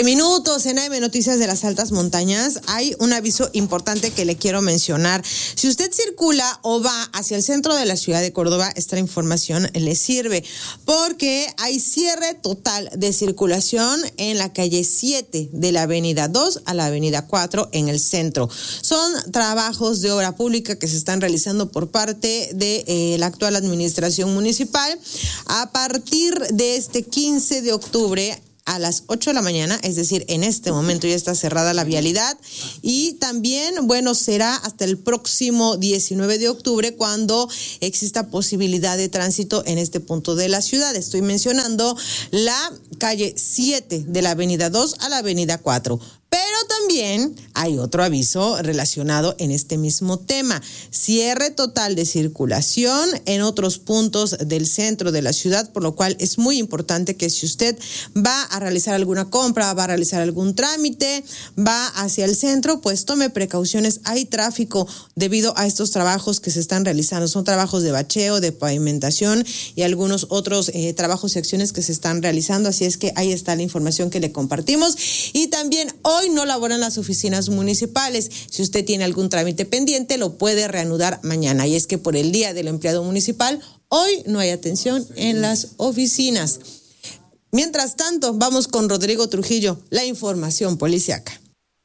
Minutos en AM Noticias de las Altas Montañas. Hay un aviso importante que le quiero mencionar. Si usted circula o va hacia el centro de la ciudad de Córdoba, esta información le sirve porque hay cierre total de circulación en la calle 7 de la avenida 2 a la avenida 4 en el centro. Son trabajos de obra pública que se están realizando por parte de la actual administración municipal. A partir de este 15 de octubre, a las 8 de la mañana, es decir, en este momento ya está cerrada la vialidad y también, será hasta el próximo 19 de octubre cuando exista posibilidad de tránsito en este punto de la ciudad. Estoy mencionando la calle 7 de la avenida 2 a la avenida 4. Pero también hay otro aviso relacionado en este mismo tema. Cierre total de circulación en otros puntos del centro de la ciudad, por lo cual es muy importante que si usted va a realizar alguna compra, va a realizar algún trámite, va hacia el centro, pues tome precauciones. Hay tráfico debido a estos trabajos que se están realizando. Son trabajos de bacheo, de pavimentación y algunos otros trabajos y acciones que se están realizando. Así es que ahí está la información que le compartimos. Y también hoy no laboran las oficinas municipales. Si usted tiene algún trámite pendiente, lo puede reanudar mañana. Y es que por el Día del Empleado Municipal, hoy no hay atención en las oficinas. Mientras tanto, vamos con Rodrigo Trujillo, la información policiaca.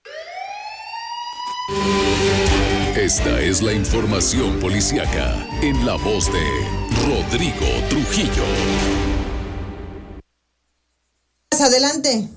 Esta es la información policiaca en la voz de Rodrigo Trujillo. Adelante.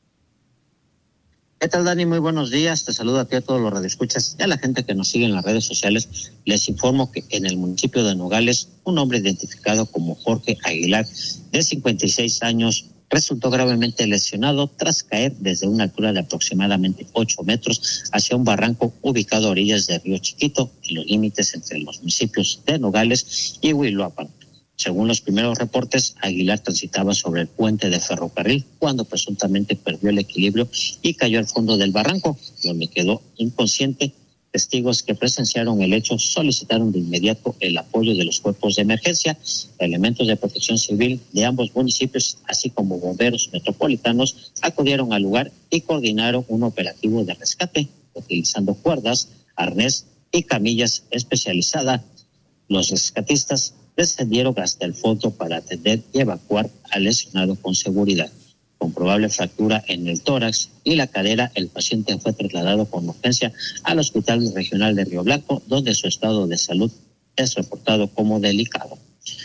¿Qué tal, Dani? Muy buenos días. Te saludo a ti, a todos los radioescuchas y a la gente que nos sigue en las redes sociales. Les informo que en el municipio de Nogales, un hombre identificado como Jorge Aguilar, de 56 años, resultó gravemente lesionado tras caer desde una altura de aproximadamente 8 metros hacia un barranco ubicado a orillas del río Chiquito, en los límites entre los municipios de Nogales y Huiloapan. Según los primeros reportes, Aguilar transitaba sobre el puente de ferrocarril cuando presuntamente perdió el equilibrio y cayó al fondo del barranco, donde quedó inconsciente. Testigos que presenciaron el hecho solicitaron de inmediato el apoyo de los cuerpos de emergencia, elementos de protección civil de ambos municipios, así como bomberos metropolitanos, acudieron al lugar y coordinaron un operativo de rescate, utilizando cuerdas, arnés y camillas especializadas. Los rescatistas descendieron hasta el fondo para atender y evacuar al lesionado con seguridad. Con probable fractura en el tórax y la cadera, el paciente fue trasladado con urgencia al Hospital Regional de Río Blanco, donde su estado de salud es reportado como delicado.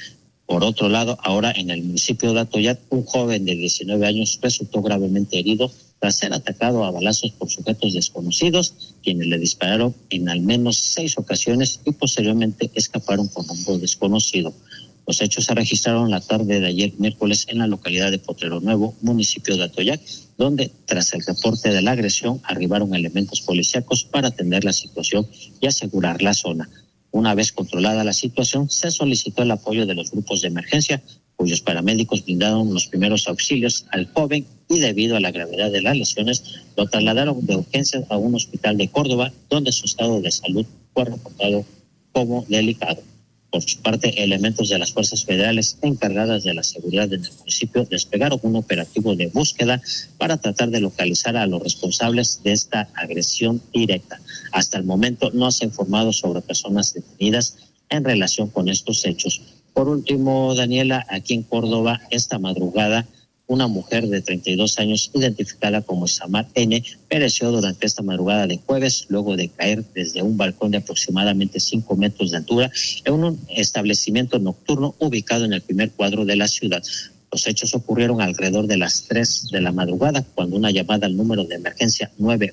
Por otro lado, ahora en el municipio de Atoyac, un joven de 19 años resultó gravemente herido tras ser atacado a balazos por sujetos desconocidos, quienes le dispararon en al menos 6 ocasiones y posteriormente escaparon con rumbo desconocido. Los hechos se registraron la tarde de ayer miércoles en la localidad de Potrero Nuevo, municipio de Atoyac, donde tras el reporte de la agresión arribaron elementos policíacos para atender la situación y asegurar la zona. Una vez controlada la situación, se solicitó el apoyo de los grupos de emergencia, cuyos paramédicos brindaron los primeros auxilios al joven y debido a la gravedad de las lesiones, lo trasladaron de urgencias a un hospital de Córdoba, donde su estado de salud fue reportado como delicado. Por su parte, elementos de las fuerzas federales encargadas de la seguridad en el municipio desplegaron un operativo de búsqueda para tratar de localizar a los responsables de esta agresión directa. Hasta el momento no se ha informado sobre personas detenidas en relación con estos hechos. Por último, Daniela, aquí en Córdoba, esta madrugada, una mujer de 32 años, identificada como Samar N., pereció durante esta madrugada de jueves, luego de caer desde un balcón de aproximadamente 5 metros de altura en un establecimiento nocturno ubicado en el primer cuadro de la ciudad. Los hechos ocurrieron alrededor de las 3 de la madrugada, cuando una llamada al número de emergencia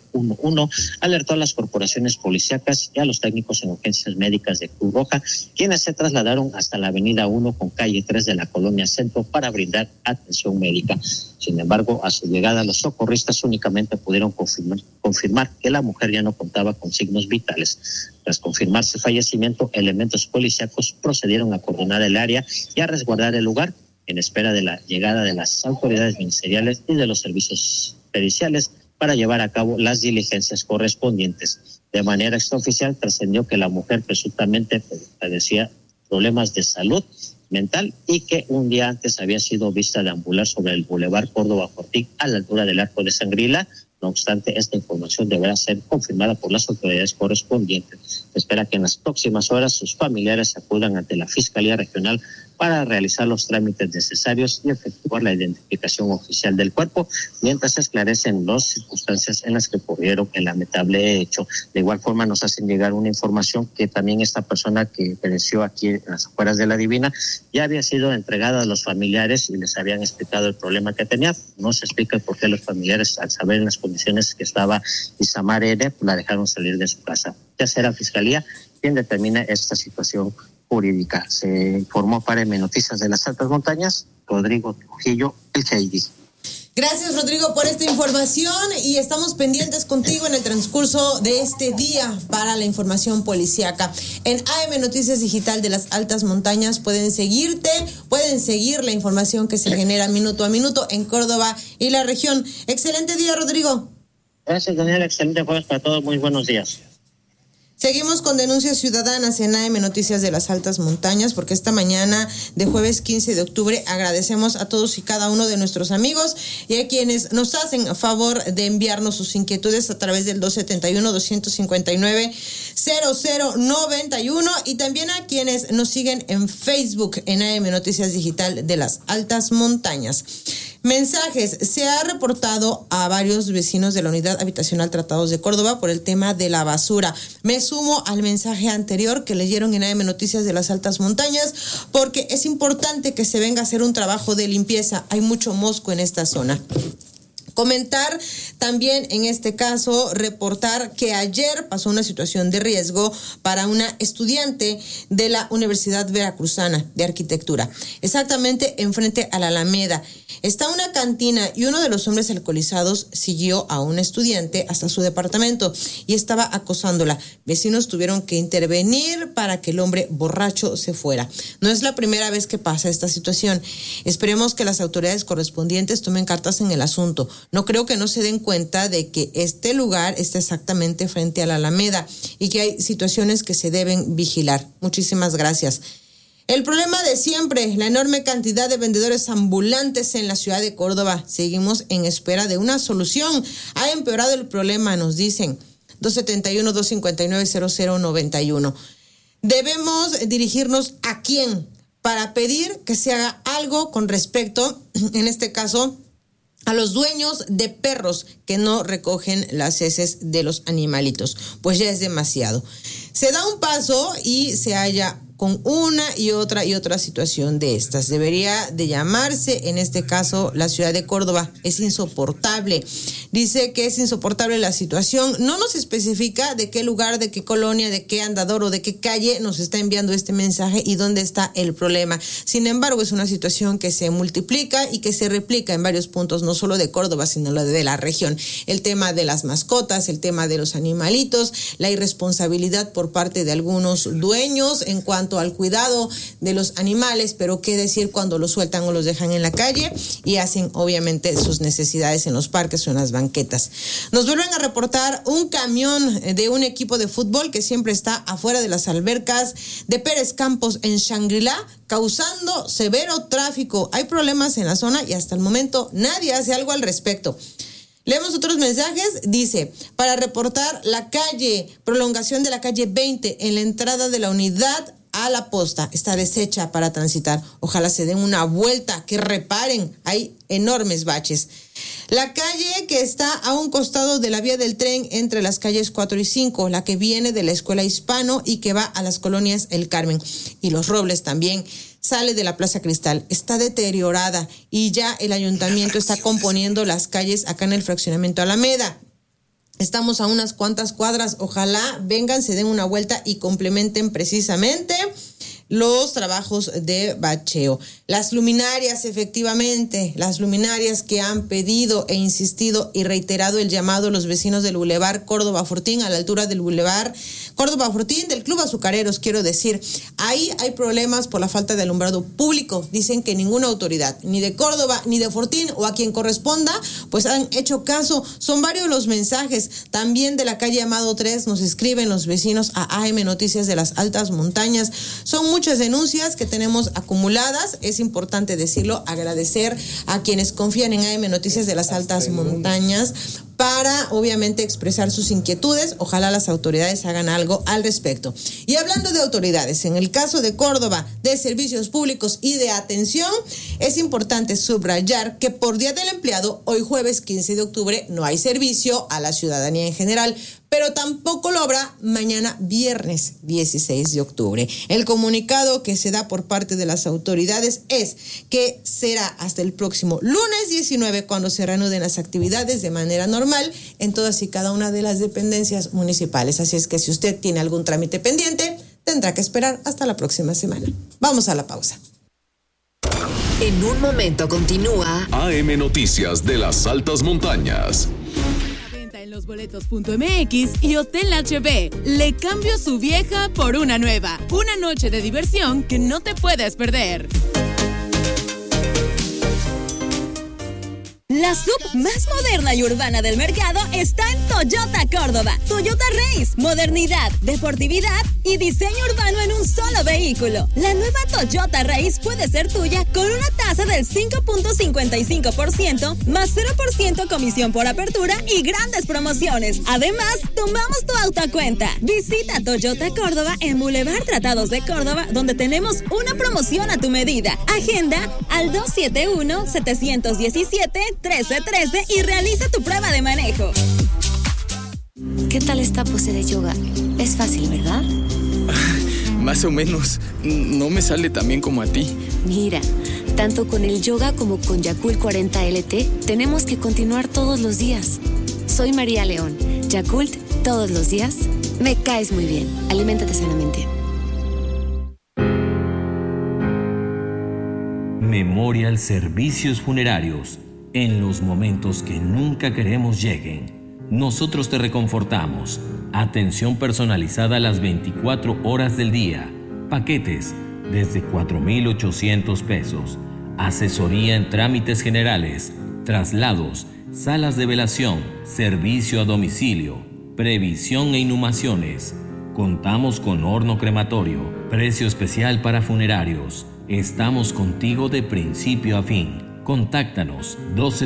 911 alertó a las corporaciones policíacas y a los técnicos en urgencias médicas de Cruz Roja, quienes se trasladaron hasta la avenida 1 con calle 3 de la colonia Centro para brindar atención médica. Sin embargo, a su llegada, los socorristas únicamente pudieron confirmar que la mujer ya no contaba con signos vitales. Tras confirmarse el fallecimiento, elementos policíacos procedieron a coordinar el área y a resguardar el lugar, en espera de la llegada de las autoridades ministeriales y de los servicios periciales para llevar a cabo las diligencias correspondientes. De manera extraoficial, trascendió que la mujer presuntamente padecía problemas de salud mental y que un día antes había sido vista deambular sobre el Boulevard Córdoba Fortín a la altura del Arco de Sangrila. No obstante, esta información deberá ser confirmada por las autoridades correspondientes. Se espera que en las próximas horas sus familiares acudan ante la Fiscalía Regional para realizar los trámites necesarios y efectuar la identificación oficial del cuerpo, mientras se esclarecen las circunstancias en las que ocurrieron el lamentable hecho. De igual forma, nos hacen llegar una información que también esta persona que pereció aquí en las afueras de La Divina ya había sido entregada a los familiares y les habían explicado el problema que tenía. No se explica por qué los familiares, al saber en las condiciones que estaba Isamar N., la dejaron salir de su casa. Ya será Fiscalía quien determine esta situación jurídica. Se informó para M Noticias de las Altas Montañas, Rodrigo Trujillo, el Heidi. Gracias, Rodrigo, por esta información y estamos pendientes contigo en el transcurso de este día para la información policíaca. En AM Noticias Digital de las Altas Montañas pueden seguirte, pueden seguir la información que se genera minuto a minuto en Córdoba y la región. Excelente día, Rodrigo. Gracias, Daniel. Excelente jueves para todos. Muy buenos días. Seguimos con denuncias ciudadanas en AM Noticias de las Altas Montañas, porque esta mañana de jueves 15 de octubre agradecemos a todos y cada uno de nuestros amigos y a quienes nos hacen favor de enviarnos sus inquietudes a través del 271-259-0091 y también a quienes nos siguen en Facebook en AM Noticias Digital de las Altas Montañas. Mensajes. Se ha reportado a varios vecinos de la unidad habitacional Tratados de Córdoba por el tema de la basura. Me sumo al mensaje anterior que leyeron en AM Noticias de las Altas Montañas porque es importante que se venga a hacer un trabajo de limpieza. Hay mucho mosco en esta zona. Comentar también en este caso, reportar que ayer pasó una situación de riesgo para una estudiante de la Universidad Veracruzana de Arquitectura, exactamente enfrente a la Alameda. Está una cantina y uno de los hombres alcoholizados siguió a una estudiante hasta su departamento y estaba acosándola. Vecinos tuvieron que intervenir para que el hombre borracho se fuera. No es la primera vez que pasa esta situación. Esperemos que las autoridades correspondientes tomen cartas en el asunto. No creo que no se den cuenta de que este lugar está exactamente frente a la Alameda y que hay situaciones que se deben vigilar. Muchísimas gracias. El problema de siempre, la enorme cantidad de vendedores ambulantes en la ciudad de Córdoba. Seguimos en espera de una solución. Ha empeorado el problema, nos dicen. 271-259-0091. Debemos dirigirnos ¿a quién? Para pedir que se haga algo con respecto, en este caso, a los dueños de perros que no recogen las heces de los animalitos, pues ya es demasiado. Se da un paso y se halla con una y otra situación de estas. Debería de llamarse, en este caso, la ciudad de Córdoba. Es insoportable. Dice que es insoportable la situación. No nos especifica de qué lugar, de qué colonia, de qué andador o de qué calle nos está enviando este mensaje y dónde está el problema. Sin embargo, es una situación que se multiplica y que se replica en varios puntos, no solo de Córdoba, sino de la región. El tema de las mascotas, el tema de los animalitos, la irresponsabilidad por parte de algunos dueños en cuanto al cuidado de los animales, pero qué decir cuando los sueltan o los dejan en la calle y hacen obviamente sus necesidades en los parques o en las banquetas. Nos vuelven a reportar un camión de un equipo de fútbol que siempre está afuera de las albercas de Pérez Campos en Shangri-La, causando severo tráfico. Hay problemas en la zona y hasta el momento nadie hace algo al respecto. Leemos otros mensajes. Dice, para reportar la calle, prolongación de la calle 20 en la entrada de la unidad a la posta, está deshecha para transitar. Ojalá se den una vuelta, que reparen. Hay enormes baches. La calle que está a un costado de la vía del tren entre las calles 4 y 5, la que viene de la Escuela Hispano y que va a las colonias El Carmen y Los Robles también, sale de la Plaza Cristal, está deteriorada y ya el ayuntamiento está componiendo las calles acá en el fraccionamiento Alameda. Estamos a unas cuantas cuadras, ojalá vengan, se den una vuelta y complementen precisamente los trabajos de bacheo. Las luminarias, efectivamente, las luminarias que han pedido e insistido y reiterado el llamado a los vecinos del Boulevard Córdoba Fortín, a la altura del Boulevard Córdoba Fortín, del Club Azucareros, quiero decir. Ahí hay problemas por la falta de alumbrado público. Dicen que ninguna autoridad, ni de Córdoba, ni de Fortín, o a quien corresponda, pues han hecho caso. Son varios los mensajes. También de la calle Amado 3 nos escriben los vecinos a AM Noticias de las Altas Montañas. Son muchas denuncias que tenemos acumuladas. Es importante decirlo, agradecer a quienes confían en AM Noticias de las Altas Montañas para, obviamente, expresar sus inquietudes. Ojalá las autoridades hagan algo al respecto. Y hablando de autoridades, en el caso de Córdoba, de servicios públicos y de atención, es importante subrayar que por Día del Empleado, hoy jueves 15 de octubre, no hay servicio a la ciudadanía en general, pero tampoco lo habrá mañana viernes 16 de octubre. El comunicado que se da por parte de las autoridades es que será hasta el próximo lunes 19 cuando se reanuden las actividades de manera normal en todas y cada una de las dependencias municipales. Así es que si usted tiene algún trámite pendiente, tendrá que esperar hasta la próxima semana. Vamos a la pausa. En un momento continúa AM Noticias de las Altas Montañas. En losboletos.mx y Hotel HB. Le cambio su vieja por una nueva. Una noche de diversión que no te puedes perder. La sub más moderna y urbana del mercado está en Toyota Córdoba. Toyota Race, modernidad, deportividad y diseño urbano en un solo vehículo. La nueva Toyota Race puede ser tuya con una tasa del 5.55% más 0% comisión por apertura y grandes promociones. Además, tomamos tu auto a cuenta. Visita Toyota Córdoba en Boulevard Tratados de Córdoba, donde tenemos una promoción a tu medida. Agenda al 271-717-1313 y realiza tu prueba de manejo. ¿Qué tal esta pose de yoga? Es fácil, ¿verdad? Más o menos. No me sale tan bien como a ti. Mira, tanto con el yoga como con Yakult 40 LT, tenemos que continuar todos los días. Soy María León. Yakult, todos los días. Me caes muy bien. Aliméntate sanamente. Memorial Servicios Funerarios. En los momentos que nunca queremos lleguen, nosotros te reconfortamos. Atención personalizada las 24 horas del día. Paquetes desde 4,800 pesos. Asesoría en trámites generales, traslados, salas de velación, servicio a domicilio, previsión e inhumaciones. Contamos con horno crematorio, precio especial para funerarios. Estamos contigo de principio a fin. Contáctanos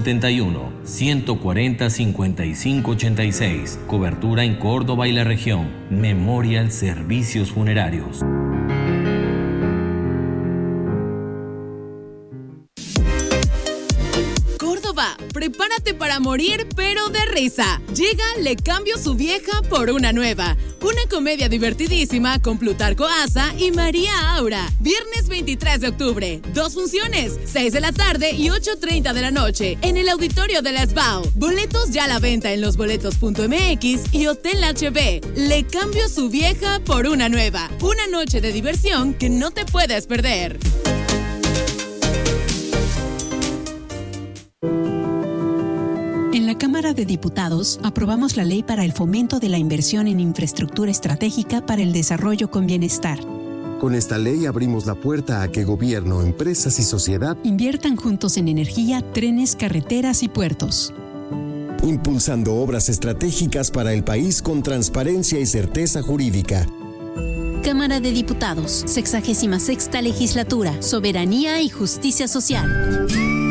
271-140-5586. Cobertura en Córdoba y la región. Memorial Servicios Funerarios. Córdoba, prepárate para morir, pero de risa. Llega Le Cambio su vieja por una nueva. Una comedia divertidísima con Plutarco Asa y María Aura. Viernes 23 de octubre. 2 funciones, 6 de la tarde y 8:30 de la noche, en el auditorio de la SBAO. Boletos ya a la venta en losboletos.mx y Hotel HB. Le Cambio su vieja por una nueva. Una noche de diversión que no te puedes perder. En la Cámara de Diputados aprobamos la ley para el fomento de la inversión en infraestructura estratégica para el desarrollo con bienestar. Con esta ley abrimos la puerta a que gobierno, empresas y sociedad inviertan juntos en energía, trenes, carreteras y puertos. Impulsando obras estratégicas para el país con transparencia y certeza jurídica. Cámara de Diputados, 66ª Legislatura, Soberanía y Justicia Social.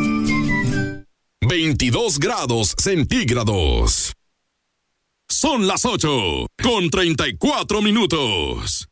22 grados centígrados. Son las 8:34.